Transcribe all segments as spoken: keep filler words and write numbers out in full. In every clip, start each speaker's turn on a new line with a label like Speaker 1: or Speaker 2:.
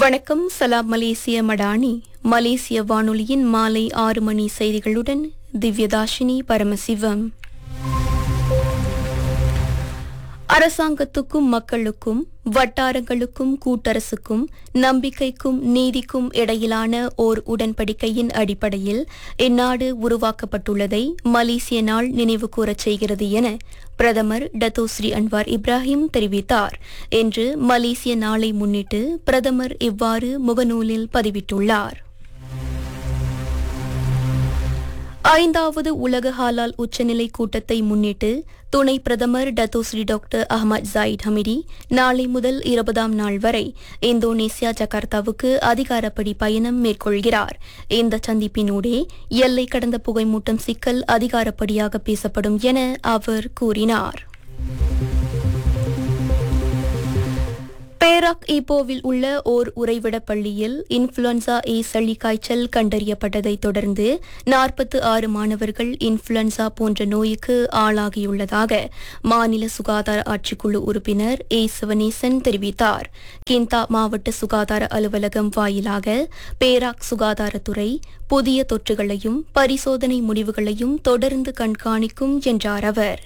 Speaker 1: வணக்கம். சலாம் மலேசிய மடானி. மலேசிய வானொலியின் மாலை ஆறு மணி செய்திகளுடன் திவ்யதாஷினி பரமசிவம். அரசாங்கத்துக்கும் மக்களுக்கும் வட்டாரங்களுக்கும் கூட்டரசுக்கும் நம்பிக்கைக்கும் நீதிக்கும் இடையிலான ஓர் உடன்படிக்கையின் அடிப்படையில் இந்நாடு உருவாக்கப்பட்டுள்ளதை மலேசிய நாள் நினைவு கூறச் செய்கிறது என பிரதமர் டத்தோ ஸ்ரீ அன்வார் இப்ராஹிம் தெரிவித்தார். இன்று மலேசிய நாளை முன்னிட்டு பிரதமர் இவ்வாறு முகநூலில் பதிவிட்டுள்ளார். ஐந்தாவது உலக ஹலால் உச்சநிலை கூட்டத்தை முன்னிட்டு துணை பிரதமர் Dato Sri doctor Ahmad ஜாயிட் Hamidi நாளை முதல் இருபதாம் நாள் வரை இந்தோனேசியா ஜகார்த்தாவுக்கு அதிகாரப்படி பயணம் மேற்கொள்கிறார். இந்த சந்திப்பினூடே எல்லை கடந்த புகைமூட்டம் சிக்கல் அதிகாரப்படியாக பேசப்படும் என அவர் கூறினார். பேராக் ஈப்போவில் உள்ள ஓர் உறைவிட பள்ளியில் இன்ஃபுளுன்சா ஏ சளி காய்ச்சல் கண்டறியப்பட்டதை தொடர்ந்து நாற்பத்தி ஆறு மாணவர்கள் இன்ஃபுளுன்சா போன்ற நோய்க்கு ஆளாகியுள்ளதாக மாநில சுகாதார ஆட்சிக்குழு உறுப்பினர் ஏ சிவனேசன் தெரிவித்தார். கிந்தா மாவட்ட சுகாதார அலுவலகம் வாயிலாக பேராக் சுகாதாரத்துறை புதிய தொற்றுகளையும் பரிசோதனை முடிவுகளையும் தொடர்ந்து கண்காணிக்கும் என்றார் அவர்.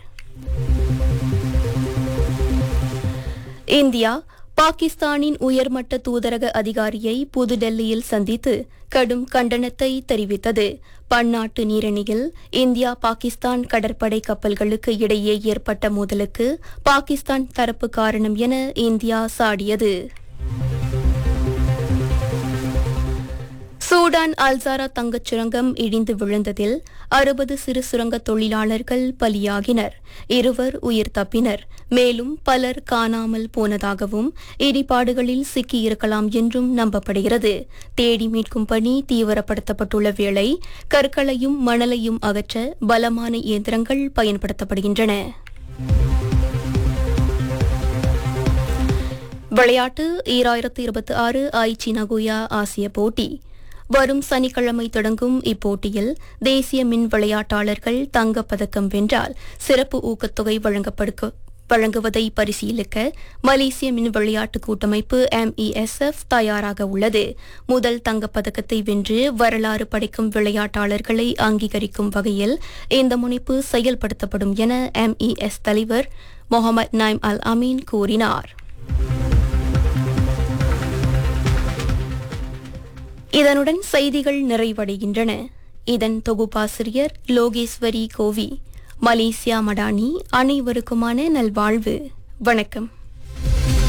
Speaker 1: இந்தியா பாகிஸ்தானின் உயர்மட்ட தூதரக அதிகாரியை புதுடெல்லியில் சந்தித்து கடும் கண்டனத்தை தெரிவித்தது. பன்னாட்டு நீரிணையில் இந்தியா பாகிஸ்தான் கடற்படை கப்பல்களுக்கு இடையே ஏற்பட்ட மோதலுக்கு பாகிஸ்தான் தரப்பு காரணம் என இந்தியா சாடியது. சூடான் அல்சாரா தங்கச் சுரங்கம் இடிந்து விழுந்ததில் அறுபது சிறு சுரங்க தொழிலாளர்கள் பலியாகினர். இருவர் உயிர் தப்பினர். மேலும் பலர் காணாமல் போனதாகவும் இடிபாடுகளில் சிக்கியிருக்கலாம் என்றும் நம்பப்படுகிறது. தேடி மீட்கும் பணி தீவிரப்படுத்தப்பட்டுள்ள வேளை கற்களையும் மணலையும் அகற்ற பலமான இயந்திரங்கள் பயன்படுத்தப்படுகின்றன. விளையாட்டு ஈராயிரத்து இருபத்தி ஆறு ஐச்சி நகோயா ஆசிய போட்டி. வரும் சனிக்கிழமை தொடங்கும் இப்போட்டியில் தேசிய மின் விளையாட்டாளர்கள் தங்கப்பதக்கம் வென்றால் சிறப்பு ஊக்கத்தொகை வழங்கப்படுக வழங்குவதை பரிசீலிக்க மலேசிய மின் விளையாட்டு கூட்டமைப்பு எம் இ எஸ் எஃப் தயாராக உள்ளது. முதல் தங்கப்பதக்கத்தை வென்று வரலாறு படைக்கும் விளையாட்டாளர்களை அங்கீகரிக்கும் வகையில் இந்த முனைப்பு செயல்படுத்தப்படும் என எம் இ எஸ் தலைவர் முகமது நைம் அல் அமீன் கூறினார். இதனுடன் செய்திகள் நிறைவடைகின்றன. இதன் தொகுப்பாசிரியர் லோகேஸ்வரி கோவி. மலேசியா மடானி. அனைவருக்குமான நல்வாழ்வு. வணக்கம்.